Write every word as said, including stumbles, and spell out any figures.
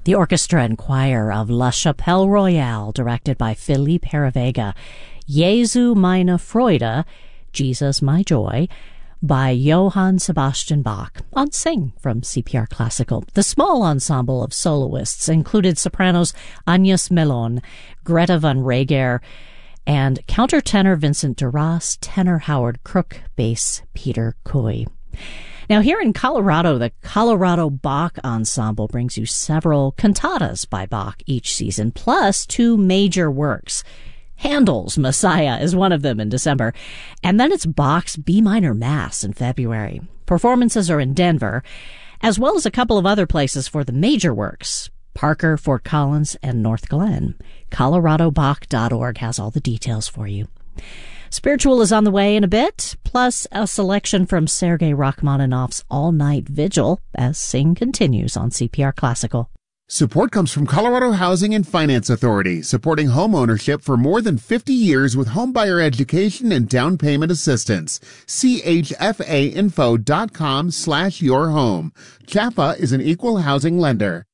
The orchestra and choir of La Chapelle Royale, directed by Philippe Herrevega. Jesu meine Freude, Jesus my joy, by Johann Sebastian Bach, on Sing from C P R Classical. The small ensemble of soloists included sopranos Agnes Melon, Greta van Reger, and countertenor Vincent Duras, tenor Howard Crook, bass Peter Coy. Now, here in Colorado, the Colorado Bach Ensemble brings you several cantatas by Bach each season, plus two major works. Handel's Messiah is one of them in December, and then it's Bach's B minor Mass in February. Performances are in Denver, as well as a couple of other places for the major works, Parker, Fort Collins, and North Glen. colorado bach dot org has all the details for you. Spiritual is on the way in a bit, plus a selection from Sergei Rachmaninoff's All Night Vigil as Sing continues on C P R Classical. Support comes from Colorado Housing and Finance Authority, supporting home ownership for more than fifty years with homebuyer education and down payment assistance. C H F A info dot com slash your home. C H A F A is an equal housing lender.